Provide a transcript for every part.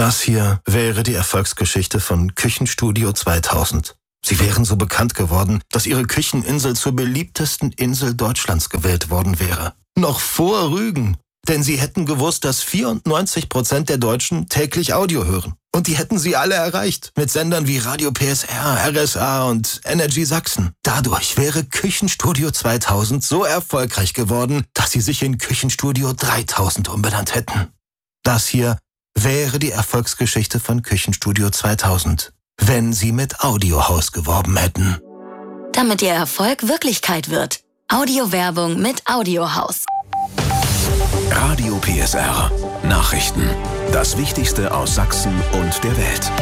Das hier wäre die Erfolgsgeschichte von Küchenstudio 2000. Sie wären so bekannt geworden, dass ihre Kücheninsel zur beliebtesten Insel Deutschlands gewählt worden wäre. Noch vor Rügen. Denn sie hätten gewusst, dass 94% der Deutschen täglich Audio hören. Und die hätten sie alle erreicht. Mit Sendern wie Radio PSR, RSA und Energy Sachsen. Dadurch wäre Küchenstudio 2000 so erfolgreich geworden, dass sie sich in Küchenstudio 3000 umbenannt hätten. Das hier wäre die Erfolgsgeschichte von Küchenstudio 2000, wenn sie mit Audiohaus geworben hätten. Damit ihr Erfolg Wirklichkeit wird. Audiowerbung mit Audiohaus. Radio PSR. Nachrichten. Das Wichtigste aus Sachsen und der Welt.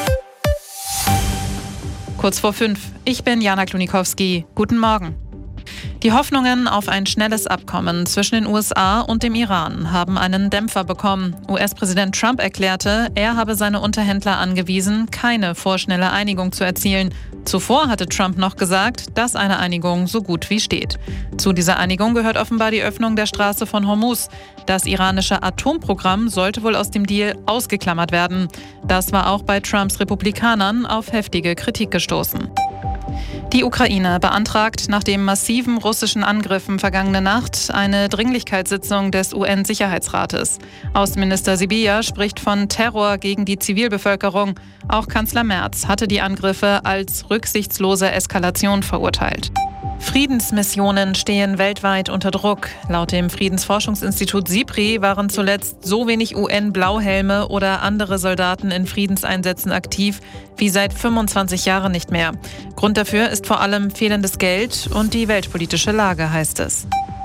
Kurz vor 5. Ich bin Jana Klunikowski. Guten Morgen. Die Hoffnungen auf ein schnelles Abkommen zwischen den USA und dem Iran haben einen Dämpfer bekommen. US-Präsident Trump erklärte, er habe seine Unterhändler angewiesen, keine vorschnelle Einigung zu erzielen. Zuvor hatte Trump noch gesagt, dass eine Einigung so gut wie steht. Zu dieser Einigung gehört offenbar die Öffnung der Straße von Hormuz. Das iranische Atomprogramm sollte wohl aus dem Deal ausgeklammert werden. Das war auch bei Trumps Republikanern auf heftige Kritik gestoßen. Die Ukraine beantragt nach den massiven russischen Angriffen vergangene Nacht eine Dringlichkeitssitzung des UN-Sicherheitsrates. Außenminister Sybiha spricht von Terror gegen die Zivilbevölkerung. Auch Kanzler Merz hatte die Angriffe als rücksichtslose Eskalation verurteilt. Friedensmissionen stehen weltweit unter Druck. Laut dem Friedensforschungsinstitut SIPRI waren zuletzt so wenig UN-Blauhelme oder andere Soldaten in Friedenseinsätzen aktiv wie seit 25 Jahren nicht mehr. Grund dafür ist vor allem fehlendes Geld und die weltpolitische Lage, heißt es.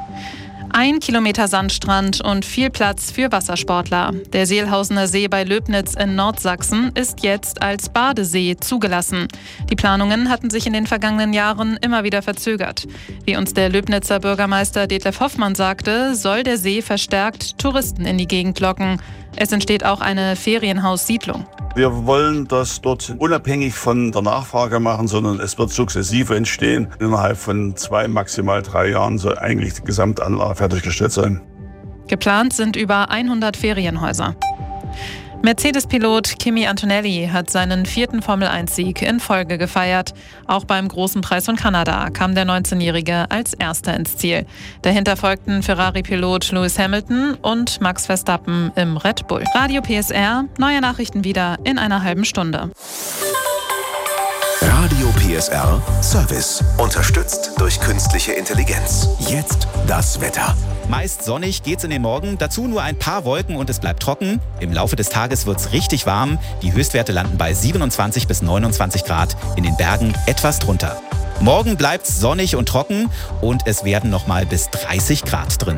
1 Kilometer Sandstrand und viel Platz für Wassersportler. Der Seelhausener See bei Löbnitz in Nordsachsen ist jetzt als Badesee zugelassen. Die Planungen hatten sich in den vergangenen Jahren immer wieder verzögert. Wie uns der Löbnitzer Bürgermeister Detlef Hoffmann sagte, soll der See verstärkt Touristen in die Gegend locken. Es entsteht auch eine Ferienhaussiedlung. Wir wollen das dort unabhängig von der Nachfrage machen, sondern es wird sukzessive entstehen. Innerhalb von 2, maximal 3 Jahren soll eigentlich die Gesamtanlage fertiggestellt sein. Geplant sind über 100 Ferienhäuser. Mercedes-Pilot Kimi Antonelli hat seinen 4. Formel-1-Sieg in Folge gefeiert. Auch beim Großen Preis von Kanada kam der 19-Jährige als Erster ins Ziel. Dahinter folgten Ferrari-Pilot Lewis Hamilton und Max Verstappen im Red Bull. Radio PSR, neue Nachrichten wieder in einer halben Stunde. Radio PSR Service. Unterstützt durch künstliche Intelligenz. Jetzt das Wetter. Meist sonnig geht's in den Morgen, dazu nur ein paar Wolken und es bleibt trocken. Im Laufe des Tages wird's richtig warm. Die Höchstwerte landen bei 27 bis 29 Grad, in den Bergen etwas drunter. Morgen bleibt's sonnig und trocken und es werden nochmal bis 30 Grad drin.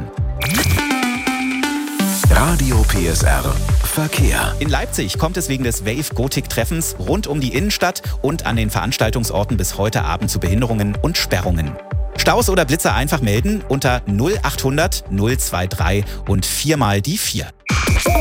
Radio PSR Verkehr. In Leipzig kommt es wegen des Wave-Gotik-Treffens rund um die Innenstadt und an den Veranstaltungsorten bis heute Abend zu Behinderungen und Sperrungen. Staus oder Blitzer einfach melden unter 0800 023 und 4 mal die 4.